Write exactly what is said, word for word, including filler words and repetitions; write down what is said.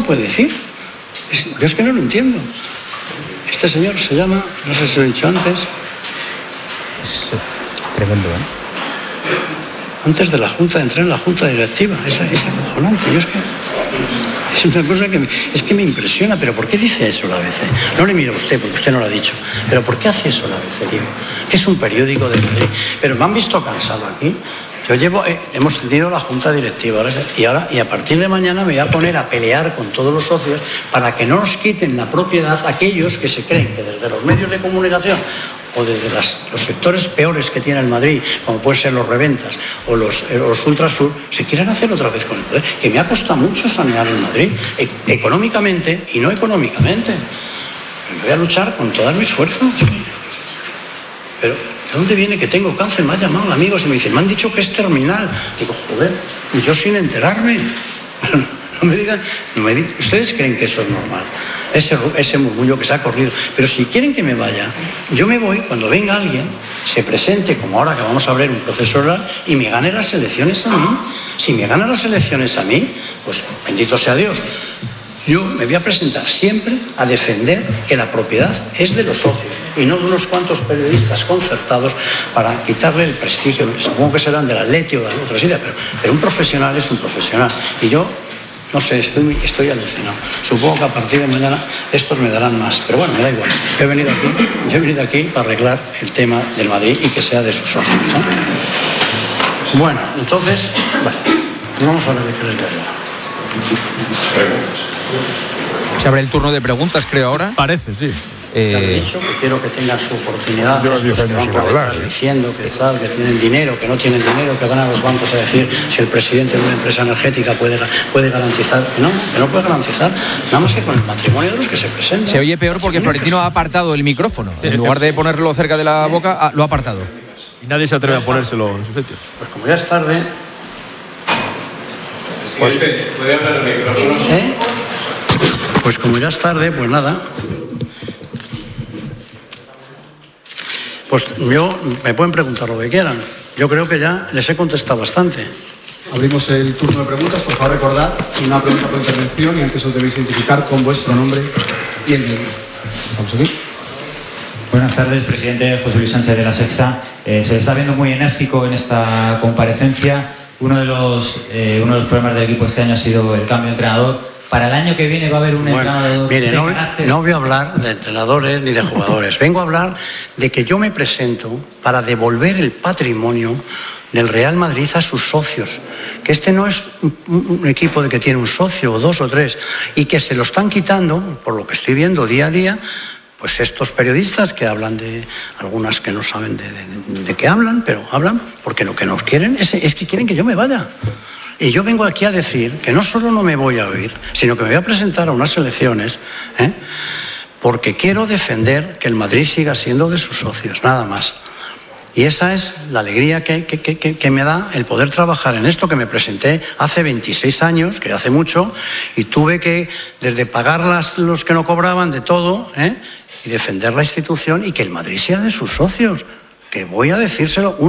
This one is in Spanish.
puede decir? Es, yo es que no lo entiendo. Este señor se llama, no sé si lo he dicho antes. Es tremendo, ¿eh? Antes de la Junta, entré en la Junta Directiva. Es, es acojonante. Yo es que... Es una cosa que me, es que me impresiona. ¿Pero por qué dice eso la A B C? No le miro a usted, porque usted no lo ha dicho. ¿Pero por qué hace eso la A B C, digo? Que es un periódico de Madrid. Pero me han visto cansado aquí. Yo llevo, eh, hemos tenido la Junta Directiva ahora, y ahora y a partir de mañana me voy a poner a pelear con todos los socios para que no nos quiten la propiedad aquellos que se creen que desde los medios de comunicación o desde las, los sectores peores que tiene el Madrid, como pueden ser los reventas o los, eh, los Ultrasur, se quieren hacer otra vez con el poder, que me ha costado mucho sanear el Madrid, e- económicamente y no económicamente. Me voy a luchar con todas mis fuerzas. Pero ¿de dónde viene que tengo cáncer? Me ha llamado amigos y me dicen, me han dicho que es terminal. Digo, joder, y yo sin enterarme. No me digan, no me digan, ¿ustedes creen que eso es normal? Ese, ese murmullo que se ha corrido. Pero si quieren que me vaya, yo me voy cuando venga alguien, se presente, como ahora que vamos a abrir un proceso oral, y me gane las elecciones a mí. Si me gana las elecciones a mí, pues bendito sea Dios. Yo me voy a presentar siempre a defender que la propiedad es de los socios y no de unos cuantos periodistas concertados para quitarle el prestigio. Supongo que serán del Atleti o de otra silla, pero, pero un profesional es un profesional. Y yo, no sé, estoy, estoy alucinado. Supongo que a partir de mañana estos me darán más. Pero bueno, me da igual. Yo he venido aquí, yo he venido aquí para arreglar el tema del Madrid y que sea de sus socios, ¿no? Bueno, entonces, bueno, vamos a ver qué les digo. Se abre el turno de preguntas, creo, ahora. Parece, sí. Eh... Ya he dicho que quiero que tengan su oportunidad. Llevan diez años sin hablar. ¿eh? Diciendo que tal, que tienen dinero, que no tienen dinero, que van a los bancos a decir si el presidente de una empresa energética puede, puede garantizar. Que no, que no puede garantizar. Nada más que con el matrimonio de los que se presentan. Se oye peor porque Florentino ha apartado el micrófono. En lugar de ponerlo cerca de la boca, lo ha apartado. Y nadie se atreve a ponérselo en su sitio. Pues como ya es tarde... Pues, ¿puede hablar el micrófono? ¿Eh? Pues como ya es tarde, pues nada. Pues yo, me pueden preguntar lo que quieran. Yo creo que ya les he contestado bastante. Abrimos el turno de preguntas. Por favor, recordad una pregunta por intervención y antes os debéis identificar con vuestro nombre y el medio. Estamos aquí. Buenas tardes, presidente. José Luis Sánchez de La Sexta. Eh, se le está viendo muy enérgico en esta comparecencia. Uno de los eh, uno de los problemas del equipo este año ha sido el cambio de entrenador. Para el año que viene va a haber un bueno, entrenador mire, de no, carácter... no voy a hablar de entrenadores ni de jugadores. Vengo a hablar de que yo me presento para devolver el patrimonio del Real Madrid a sus socios. Que este no es un, un equipo de que tiene un socio o dos o tres y que se lo están quitando, por lo que estoy viendo día a día, pues estos periodistas que hablan de, algunas que no saben de, de, de qué hablan, pero hablan porque lo que nos quieren es, es que quieren que yo me vaya. Y yo vengo aquí a decir que no solo no me voy a oír, sino que me voy a presentar a unas elecciones, ¿eh? porque quiero defender que el Madrid siga siendo de sus socios, nada más. Y esa es la alegría que, que, que, que me da el poder trabajar en esto, que me presenté hace veintiséis años, que hace mucho, y tuve que, desde pagar las, los que no cobraban, de todo, ¿eh? y defender la institución y que el Madrid sea de sus socios, que voy a decírselo un